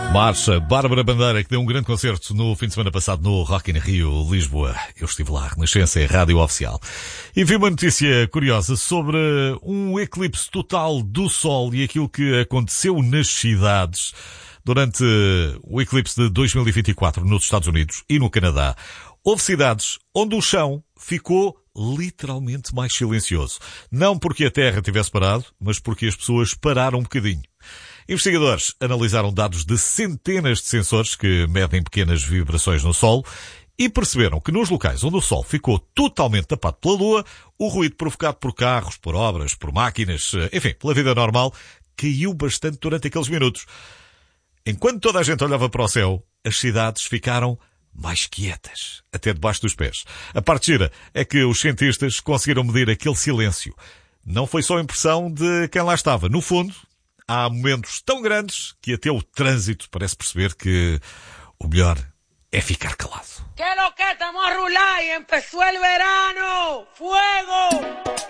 Marcha Bárbara Bandeira, que deu um grande concerto no fim de semana passado no Rock in Rio, Lisboa. Eu estive lá, Renascença, Rádio Oficial. E vi uma notícia curiosa sobre um eclipse total do Sol e aquilo que aconteceu nas cidades durante o eclipse de 2024 nos Estados Unidos e no Canadá. Houve cidades onde o chão ficou literalmente mais silencioso. Não porque a Terra tivesse parado, mas porque as pessoas pararam um bocadinho. Investigadores analisaram dados de centenas de sensores que medem pequenas vibrações no solo e perceberam que nos locais onde o Sol ficou totalmente tapado pela Lua, o ruído provocado por carros, por obras, por máquinas, enfim, pela vida normal, caiu bastante durante aqueles minutos. Enquanto toda a gente olhava para o céu, as cidades ficaram mais quietas, até debaixo dos pés. A parte gira é que os cientistas conseguiram medir aquele silêncio. Não foi só a impressão de quem lá estava. No fundo, há momentos tão grandes que até o trânsito parece perceber que o melhor é ficar calado. ¿Qué lo que estamos a rular y empezó el verano? ¡Fuego!